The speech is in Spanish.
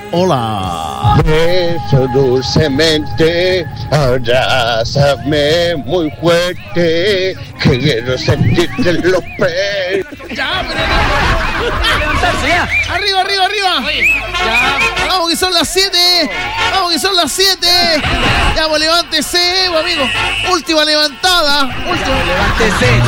Hola. Beso dulcemente, abrázame muy fuerte, que quiero sentirte en los pies. Ya, pero no. Levantarse ya. Arriba, arriba, arriba. Ya. Vamos que son las 7. Vamos que son las 7. Ya, pues levántese, amigo. Última levantada. Última. Levántese.